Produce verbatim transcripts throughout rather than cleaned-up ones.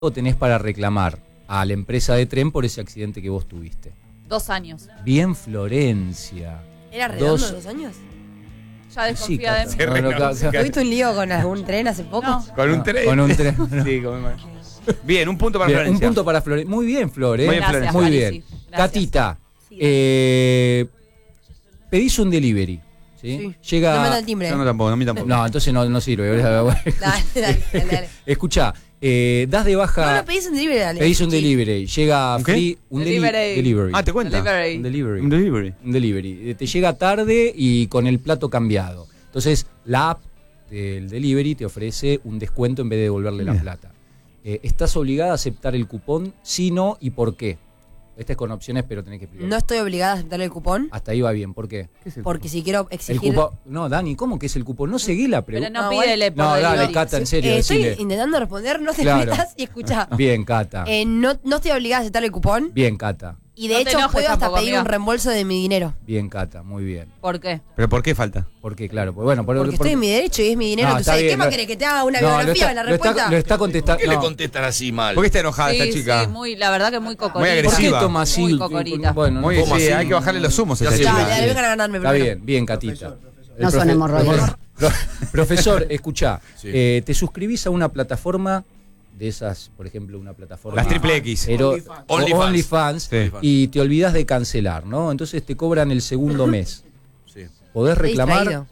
tenés para reclamar a la empresa de tren por ese accidente que vos tuviste? Dos años. Bien, Florencia. ¿Era redondo Dos- dos años? Ya desconfía de mí. Se No, no, renó. ca- ¿Tuviste un lío con algún tren hace poco? No. Con un tren. Con un tren. Sí, con un- Bien, un punto para Bien, Florencia. un punto para Florencia. Muy bien, Flor. ¿eh? Muy bien, Gracias, Muy Cari, bien. sí. Gracias. Catita, Sí, eh, pedís un delivery. ¿sí? Sí. Llega. No me da el timbre. No, no, tampoco, a mí tampoco. No, entonces no, no sirve. Dale, dale, dale, dale. Escuchá, eh, das de baja. No, no, pedís un delivery, dale. Pedís un Sí. delivery. Llega ¿Un qué? free. Un deli- Delivery. delivery. Ah, ¿te cuenta? Delivery. Un delivery. Un delivery. Un delivery. Eh, Te llega tarde y con el plato cambiado. Entonces, la app del delivery te ofrece un descuento en vez de devolverle la Bien. plata. Eh, ¿Estás obligada a aceptar el cupón? Si no, ¿y por qué? Esta es con opciones, pero tenés que explicar. No estoy obligada a aceptar el cupón, Hasta ahí va bien. ¿Por qué? porque si quiero El exigir... cupón. No, Dani, ¿cómo que es el cupón? No seguí la Pero pregunta. no, No, pídele por No, dale, delivery. Cata, en serio, Eh, estoy decile. intentando responder, no te Claro. metas y escuchá. Bien, Cata. Eh, no, no estoy obligada a aceptar el cupón Bien, Cata. y de No te hecho enojes puedo hasta tampoco, pedir amiga. un reembolso de mi dinero. Bien, Cata. Muy bien. ¿Por qué? ¿Pero por qué falta? ¿Por qué? Claro. Pues bueno, por, Porque por- estoy en mi derecho y es mi dinero. No, ¿Tú está sabes bien, qué más lo- querés que te haga una No, lo biografía está, de la lo está- respuesta? lo está contestando. ¿Por qué le no. contestan así mal? ¿Por qué está enojada Sí, esta chica? sí, muy, la verdad que muy cocorita. Muy ¿Por qué agresiva. toma así? Muy cocorita. Bueno, Muy, no- sí, ¿Cómo así? hay que bajarle los humos a Ya esta sé, chica. Dale, sí. dale, vengan a ganarme Está primero. bien, bien, Catita. El No son profe- hemorroides. Pro- Profesor, escuchá, Sí. eh, te suscribís a una plataforma de esas, por ejemplo, una plataforma... Las triple X. Ero- OnlyFans. o OnlyFans, Sí. y te olvidás de cancelar, ¿no? Entonces te cobran el segundo mes. Sí. ¿Podés Estoy reclamar? distraído.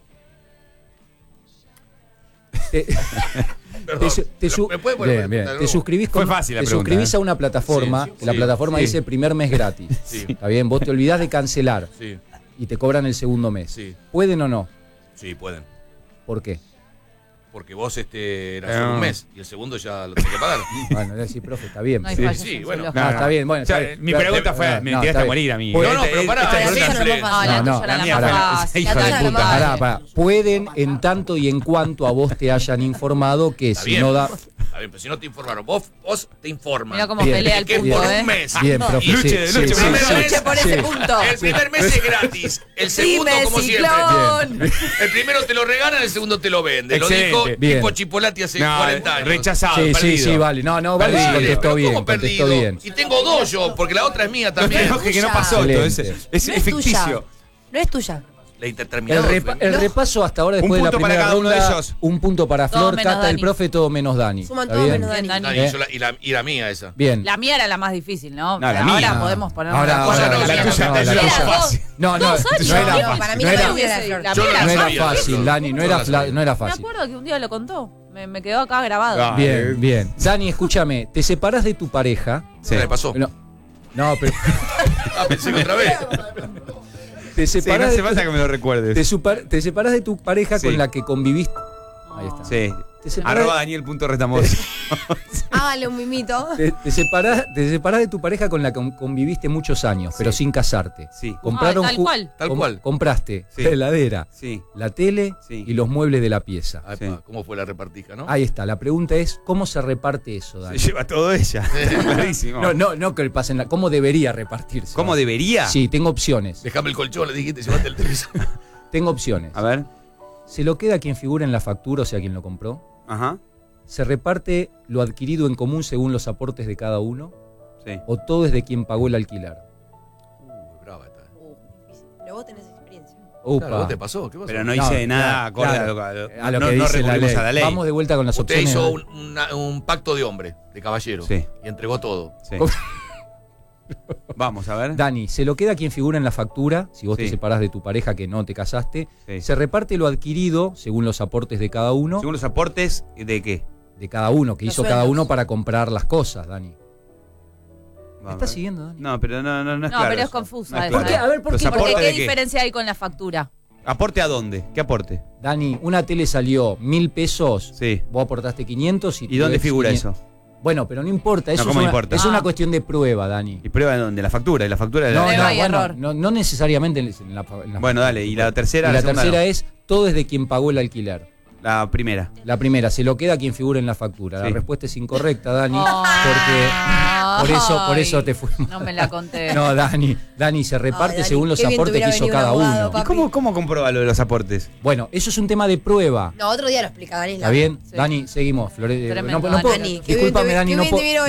Te, Perdón, te su- te su- ¿me puede volver a bien, bien. preguntar Te algo? suscribís, Fue con- fácil la te pregunta, suscribís ¿eh? a una plataforma, Sí, que la sí, plataforma sí. dice primer mes gratis. Sí. Está bien, vos te olvidás de cancelar Sí, y te cobran el segundo mes. sí, ¿Pueden o no? sí, pueden. ¿Por qué? Porque vos este era Eh, solo un no. mes y el segundo ya lo tenés que pagar. Bueno, es decir, profe, está bien. No hay Sí. fallas sí, en bueno. su No, lógica. está bien, bueno. O sea, está bien. mi Pero- pregunta fue, no, me no, tiraste está a bien. morir a mí. Puede- No, no, pero pará, Esta es pregunta simple. no No, la No, no, tuya era la la mía más fue- fácil. hija La de tuya era la puta. más Pará, fácil. pará. Pueden, en tanto y en cuanto a vos te hayan informado que Está si bien. no da... Está bien, pero si no te informaron, vos, vos te informan. Mira cómo Bien. pelea el que punto, por ¿eh? un mes. Bien, profe. Y- Luche de sí, luche, sí, primero sí, luche sí, por sí. ese punto. El primer mes es gratis. El segundo, Dime, como ciclón. siempre. El primero te lo regalan, el segundo te lo vende. Lo Excelente. dijo Bien. tipo Chipolati hace No, cuarenta años. rechazado, Sí, sí, perdido. sí, vale. No, no, vale, Perdido. sí, contestó Pero bien, ¿cómo contestó perdido? bien. Y tengo dos yo, porque la otra es mía No te también. enojes que no pasó Excelente. esto. Es, es, No es es tuya. ficticio. No es tuya. La El, interterminador. repa- el No. repaso hasta ahora, después Un de la punto para primera cada uno de ronda, ellos. un punto para Todo Flor, menos Cata, el Dani. profe, todo menos Dani. Suman ¿Está todo bien? menos Dani. Bien, Dani. Dani, ¿Eh? yo la- y, la, y la mía esa. Bien. La mía era la más difícil, ¿no? No, la Ahora mía. podemos poner Ahora, una ahora, cosa no, que la mía tuya no. te no, la no, hizo no, fácil. no, no, Dos años. no era No, fácil. para mí no no era, la hubiera Sí, Flor. la Yo mía no era no era sabía fácil, eso. Dani, no Yo era, la fla- sabía. no era Me fácil. acuerdo que un día lo contó. Me, me quedó acá grabado. Ah, Bien, eh. bien. Dani, escúchame, te separás de tu pareja. Sí. ¿Qué le pasó? No, no, pero Ah, pensé que otra vez. te Sí, no separás, hace de, falta que me lo tu, recuerdes. te, supar- te separás de tu pareja Sí. con la que conviviste. Ahí está. Sí. Te separás, Arroba Daniel punto Retamoso. Hágale un mimito. te, te separás, te separás de tu pareja con la que conviviste muchos años, pero sin casarte. Sí. Compraron Ah, tal ju- cual. Tal com- cual. Compraste Sí. la heladera, Sí. la tele Sí. y los muebles de la pieza. Ay, Sí. pa, ¿cómo fue la repartija, no? Ahí está. La pregunta es, ¿cómo se reparte eso, Se Dani? lleva todo ella. Clarísimo. No, no, no que pasen la... ¿Cómo debería repartirse? ¿Cómo debería? Sí, tengo opciones. Dejame el colchón, le dijiste, llevate el televisor. Tengo opciones. A ver. ¿Se lo queda quien figura en la factura, o sea, quien lo compró? Ajá. ¿Se reparte lo adquirido en común según los aportes de cada uno? Sí. ¿O todo es de quien pagó el alquiler? Uy, brava esta. Uh, difícil. Pero vos tenés experiencia. Upa. Claro, ¿vos te pasó? ¿Qué pasó? Pero no No, hice nada claro, acorde claro. a lo que, A lo no, que no dice la recurrimos ley. a la ley. Vamos de vuelta con las Usted opciones. hizo un, una- un pacto de hombre, de caballero. Sí. Y entregó todo. Sí. Vamos a ver. Dani, ¿se lo queda quien figura en la factura? Si vos Sí. te separás de tu pareja que no te casaste. Sí. ¿Se reparte lo adquirido según los aportes de cada uno? Según los aportes, ¿de qué? De cada uno, que Los hizo cada sueldos. uno para comprar las cosas, Dani. ¿Me Vamos estás a ver. siguiendo, Dani? No, pero no, no, no es No, claro pero es eso. confusa No es esa, claro. ¿Por qué? A ver, ¿por Los qué? Porque aportes ¿qué de qué? diferencia hay con la factura? ¿Aporte a dónde? ¿Qué aporte? Dani, una tele salió mil pesos, Sí. vos aportaste quinientos y... ¿Y dónde tu ex figura quinientos. eso? Bueno, pero no importa, eso No, es, ¿cómo una, importa? es Ah. una cuestión de prueba, Dani. ¿Y prueba de dónde? La factura. ¿Y la factura de la... No, Prueba no, y bueno, error. no, no necesariamente en la, en la- Bueno, dale. ¿Y la tercera? Y la segunda tercera no? es, todo es de quien pagó el alquiler. La primera. La primera, se lo queda quien figura en la factura. La Sí. respuesta es incorrecta, Dani, Ay. porque por eso, por eso te fuimos. No me la conté. No, Dani, Dani se reparte Dani, según los qué bien te aportes que hubiera hizo venido un cada abogado, uno. papi. ¿Y cómo, cómo comprueba lo de los aportes? Bueno, eso es un tema de prueba. No, otro día lo explica, Dani. ¿Está bien? Sí. Dani, seguimos. Flore- Tremendo, no, no Dani. puedo- Dani, qué bien discúlpame, te- Dani, qué no bien puedo- te vieron